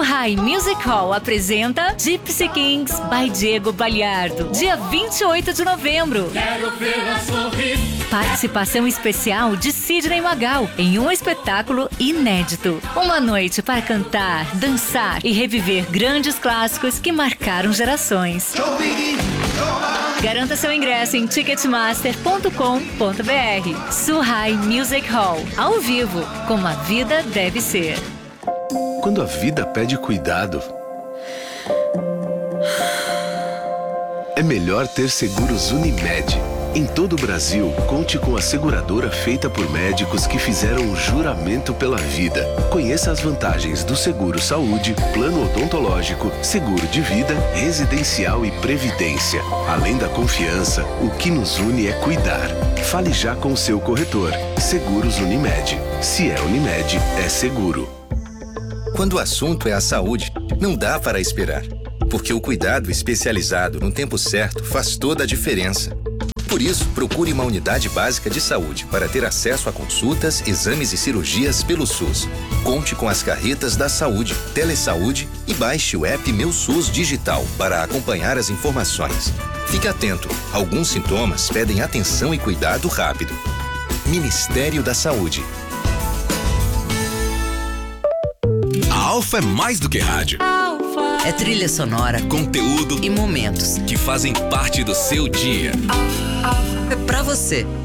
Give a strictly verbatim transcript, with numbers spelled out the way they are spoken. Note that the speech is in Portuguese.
Surrai Music Hall apresenta Gypsy Kings by Diego Baliardo, dia vinte e oito de novembro. Quero vê-la sorrir. Participação especial de Sidney Magal em um espetáculo inédito. Uma noite para cantar, dançar e reviver grandes clássicos que marcaram gerações. Garanta seu ingresso em ticketmaster ponto com ponto br. Surrai Music Hall, ao vivo, como a vida deve ser. Quando a vida pede cuidado, é melhor ter seguros Unimed. Em todo o Brasil, conte com a seguradora feita por médicos que fizeram o juramento pela vida. Conheça as vantagens do seguro saúde, plano odontológico, seguro de vida, residencial e previdência. Além da confiança, o que nos une é cuidar. Fale já com o seu corretor. Seguros Unimed. Se é Unimed, é seguro. Quando o assunto é a saúde, não dá para esperar. Porque o cuidado especializado no tempo certo faz toda a diferença. Por isso, procure uma unidade básica de saúde para ter acesso a consultas, exames e cirurgias pelo SUS. Conte com as carretas da saúde, Telesaúde e baixe o app Meu SUS Digital para acompanhar as informações. Fique atento, alguns sintomas pedem atenção e cuidado rápido. Ministério da Saúde. A Alfa é mais do que rádio. É trilha sonora, conteúdo e momentos que fazem parte do seu dia. É pra você.